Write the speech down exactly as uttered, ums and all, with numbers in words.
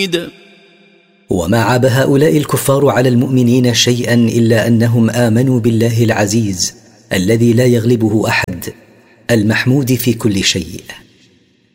وما عاب هؤلاء الكفار على المؤمنين شيئا إلا أنهم آمنوا بالله العزيز الذي لا يغلبه أحد، المحمود في كل شيء.